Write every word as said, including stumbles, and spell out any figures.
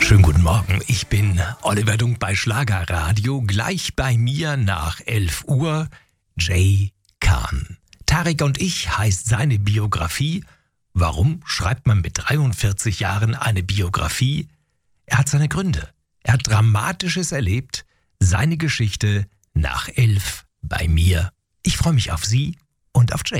Schönen guten Morgen, ich bin Oliver Dunk bei Schlagerradio. Gleich bei mir nach elf Uhr Jay Khan. Tarek und ich heißt seine Biografie. Warum schreibt man mit dreiundvierzig Jahren eine Biografie? Er hat seine Gründe. Er hat Dramatisches erlebt. Seine Geschichte nach elf bei mir. Ich freue mich auf Sie und auf Jay.